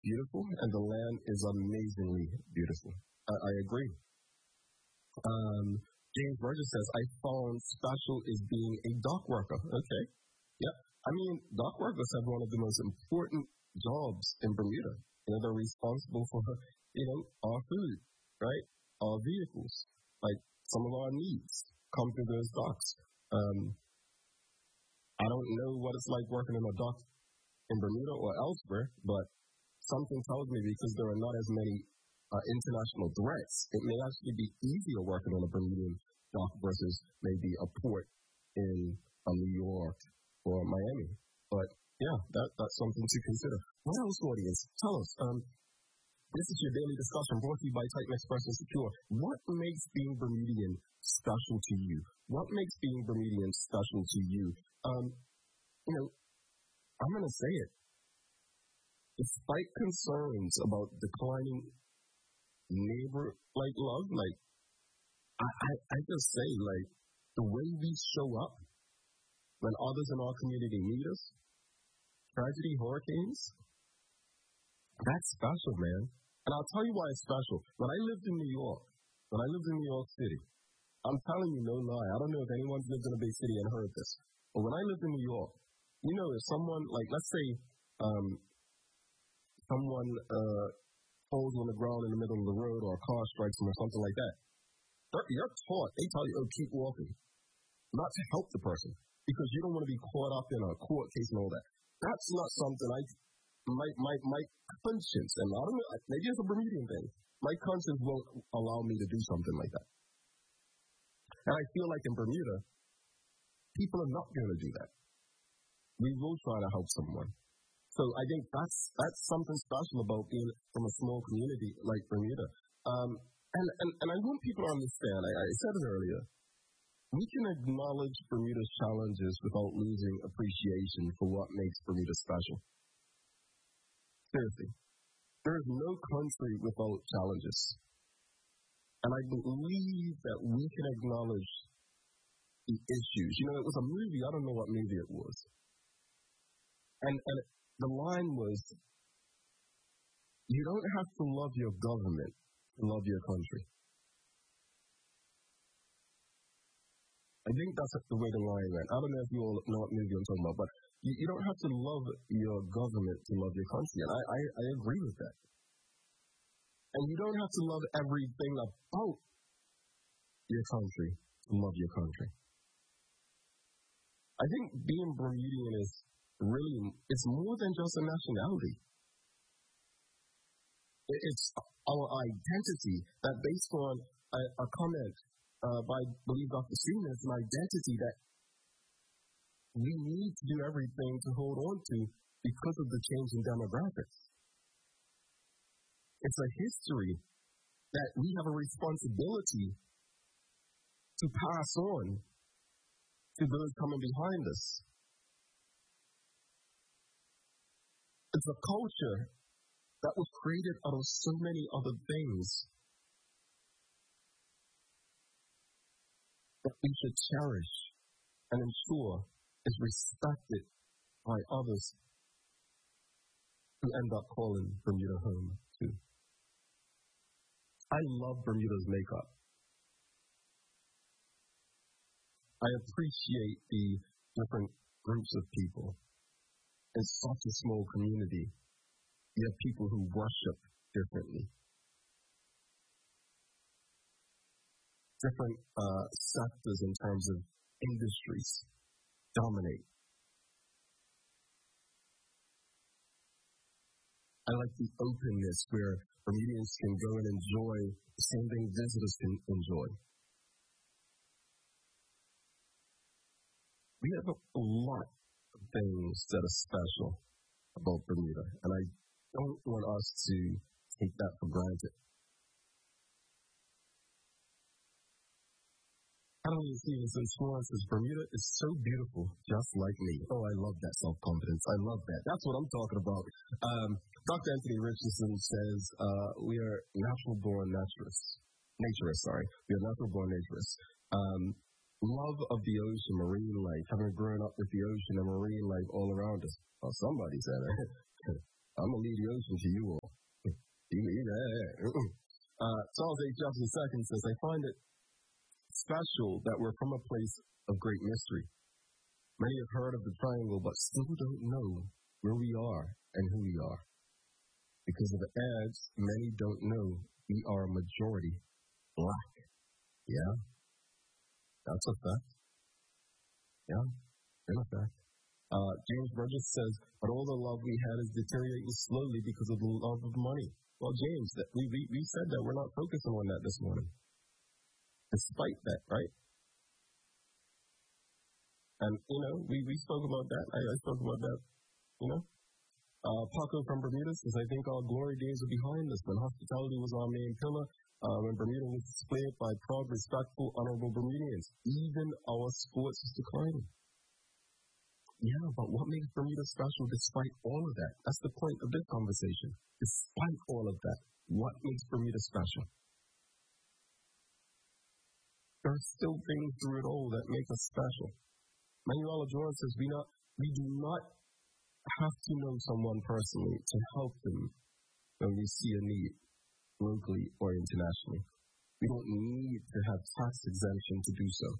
beautiful and the land is amazingly beautiful. I agree. James Burgess says, I found special is being a dock worker. Okay. Yeah. I mean, dock workers have one of the most important jobs in Bermuda. They're responsible for, our food, right? Our vehicles, like some of our needs come through those docks. I don't know what it's like working in a dock in Bermuda or elsewhere, but something tells me because there are not as many international threats, it may actually be easier working on a Bermudian dock versus maybe a port in New York or Miami. But yeah, that's something to consider. What else, audience? Tell us. This is your daily discussion brought to you by Titan Express and Secure. What makes being Bermudian special to you? What makes being Bermudian special to you? I'm going to say it. Despite concerns about declining neighbor-like love, I just say, the way we show up when others in our community need us, tragedy, hurricanes, that's special, man. And I'll tell you why it's special. When I lived in New York City, I'm telling you no lie, I don't know if anyone's lived in a big city and heard this, but when I lived in New York, if someone, let's say, someone falls on the ground in the middle of the road or a car strikes them or something like that, you're taught, they tell you, keep walking, not to help the person, because you don't want to be caught up in a court case and all that. That's not something my conscience, and I don't know, maybe it's a Bermudian thing, my conscience won't allow me to do something like that. And I feel like in Bermuda, people are not going to do that. We will try to help someone. So I think that's something special about being from a small community like Bermuda. And I want people to understand, I said it earlier, we can acknowledge Bermuda's challenges without losing appreciation for what makes Bermuda special. Seriously. There is no country without challenges. And I believe that we can acknowledge the issues. It was a movie, I don't know what movie it was. And the line was, you don't have to love your government to love your country. I think that's the way the line went. I don't know if you all know what movie I'm talking about, but you don't have to love your government to love your country. And I agree with that. And you don't have to love everything about your country to love your country. I think being Bermudian is really, it's more than just a nationality. It's our identity that based on a comment by, I believe, Dr. Seaman, it's an identity that we need to do everything to hold on to because of the change in demographics. It's a history that we have a responsibility to pass on to those coming behind us. It's a culture that was created out of so many other things that we should cherish and ensure is respected by others who end up calling Bermuda home too. I love Bermuda's makeup. I appreciate the different groups of people. In such a small community, you have people who worship differently. Different sectors in terms of industries dominate. I like the openness where Bermudians can go and enjoy the same thing visitors can enjoy. We have a lot of things that are special about Bermuda, and I don't want us to take that for granted. Adeline Stevenson Swan says, Bermuda is so beautiful, just like me. Oh, I love that self-confidence. I love that. That's what I'm talking about. Dr. Anthony Richardson says, we are natural-born naturists. We are natural-born naturists. Love of the ocean, marine life, having grown up with the ocean and marine life all around us. Well, somebody said it. I'm going to leave the ocean to you all. Charles H. Jefferson II says, I find it special that we're from a place of great mystery. Many have heard of the triangle, but still don't know where we are and who we are. Because of the ads, many don't know we are a majority black. Yeah, that's a fact. Yeah, in a fact. James Burgess says, but all the love we had is deteriorating slowly because of the love of money. Well, James, we said that we're not focusing on that this morning. Despite that, right? And, we spoke about that. I spoke about that, Paco from Bermuda says, I think our glory days are behind us when hospitality was our main pillar, when Bermuda was displayed by proud, respectful, honorable Bermudians. Even our sports is declining. Yeah, but what makes Bermuda special despite all of that? That's the point of this conversation. Despite all of that, what makes Bermuda special? There are still things through it all that make us special. Manuela Jordan says, we do not have to know someone personally to help them when we see a need, locally or internationally. We don't need to have tax exemption to do so.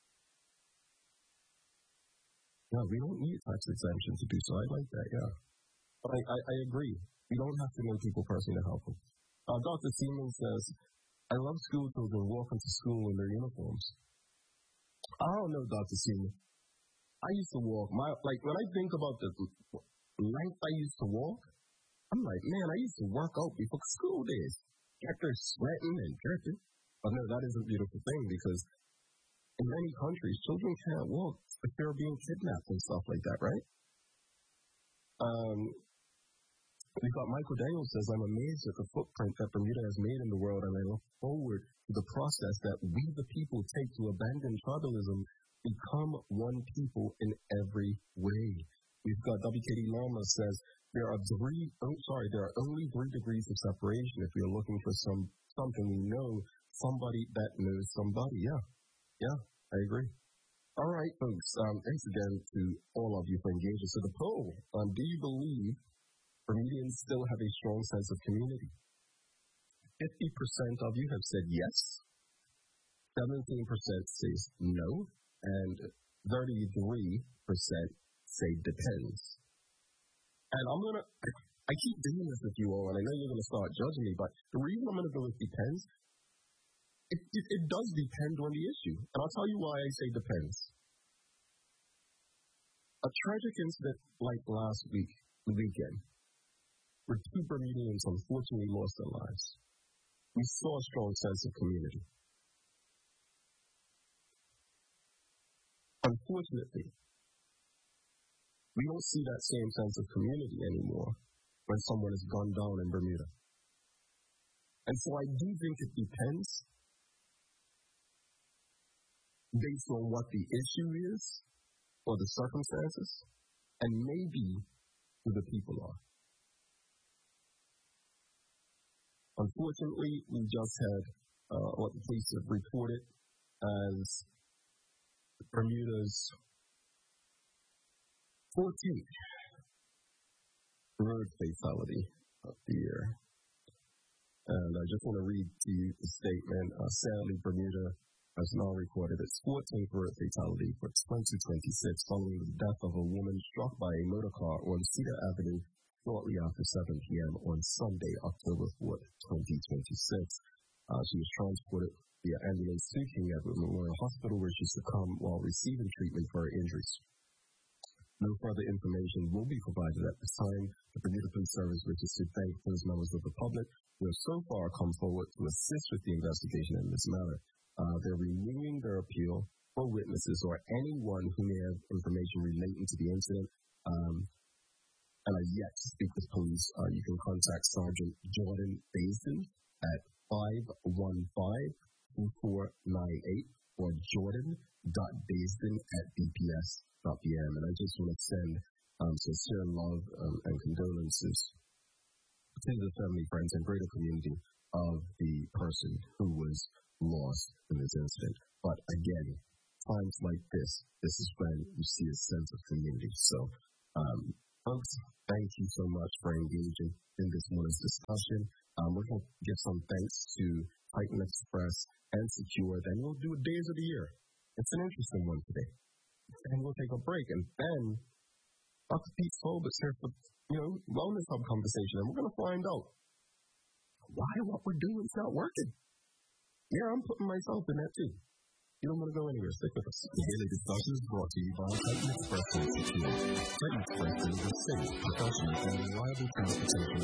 Yeah, we don't need tax exemption to do so. I like that, yeah. But I agree. We don't have to know people personally to help them. Dr. Seaman says, I love school children walking to school in their uniforms. I don't know, Dr. Seaman. I used to walk, when I think about the length I used to walk, I'm like, man, I used to work out before school days. Get there sweating and dripping. But no, that is a beautiful thing because in many countries, children can't walk if they're being kidnapped and stuff like that, right? We've got Michael Daniels says, I'm amazed at the footprint that Bermuda has made in the world, and I look forward to the process that we the people take to abandon tribalism, become one people in every way. We've got WKD Lama says, there are only 3 degrees of separation if we are looking for something we know, somebody that knows somebody. Yeah, I agree. All right, folks, thanks again to all of you for engaging. So the poll, do you believe Bermudians still have a strong sense of community? 50% of you have said yes, 17% says no, and 33% say depends. And I keep doing this with you all, and I know you're going to start judging me, but the reason I'm going to go with depends, it does depend on the issue. And I'll tell you why I say depends. A tragic incident like last weekend, where 2 Bermudians unfortunately lost their lives. We saw a strong sense of community. Unfortunately, we don't see that same sense of community anymore when someone is gunned down in Bermuda. And so I do think it depends based on what the issue is or the circumstances, and maybe who the people are. Unfortunately, we just had what the police have reported as Bermuda's 14th road fatality of the year. And I just want to read to you the statement. Sadly, Bermuda has now recorded its 14th road fatality for 2026 following the death of a woman struck by a motor car on Cedar Avenue shortly after 7 p.m. on Sunday, October 4th, 2026. She was transported via ambulance to King Edward Memorial Hospital, where she succumbed while receiving treatment for her injuries. No further information will be provided at this time. The Bermuda Police Service wishes to thank those members of the public who have so far come forward to assist with the investigation in this matter. They're renewing their appeal for witnesses or anyone who may have information relating to the incident and are yet to speak with police. You can contact Sergeant Jordan Basin at 515-2498 or jordan.basin@bps.pm. And I just want to send sincere love and condolences to the family, friends, and greater community of the person who was lost in this incident. But again, times like this is when you see a sense of community. So Folks, thank you so much for engaging in this morning's discussion. We're going to give some thanks to Titan Express and Secure. Then we'll do Days of the Year. It's an interesting one today. And we'll take a break. And then Dr. Pete Solbit's here for, Wellness Hub conversation. And we're going to find out why what we're doing is not working. Yeah, I'm putting myself in that too. You don't want to go anywhere. Stick with us. The Daily Discussion is brought to you by Titan Express and Secure. Titan Express delivers safe, professional, and reliable transportation